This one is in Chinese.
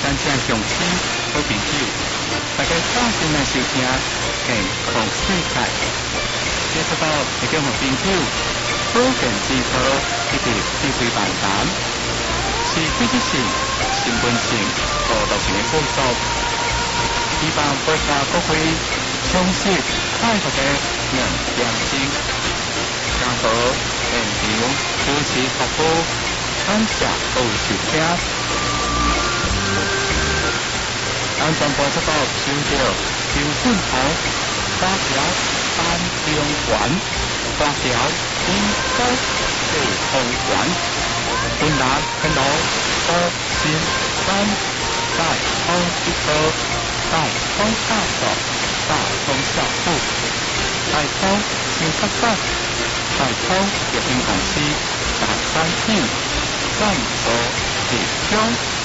真正雄狮好朋友，大家放心来收听健康世界。接触到会叫好朋友，保健之道一直智慧万谈，是积极性、兴奋性、高度性的工作，希望大家各位充实快乐的人良心，加好现场主持服务，感谢各位收听。安全播出到收到刘俊豪大桥单中环大桥天高地空环本南天路高新山大通一科大通大道大通小铺大通新北站大通捷运公司大山线站所集中